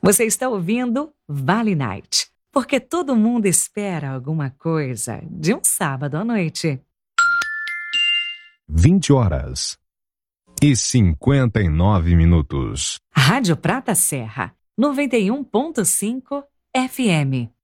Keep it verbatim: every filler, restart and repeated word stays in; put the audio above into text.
Você está ouvindo Vale Night, porque todo mundo espera alguma coisa de um sábado à noite. vinte horas e cinquenta e nove minutos. Rádio Prata Serra, noventa e um ponto cinco F M.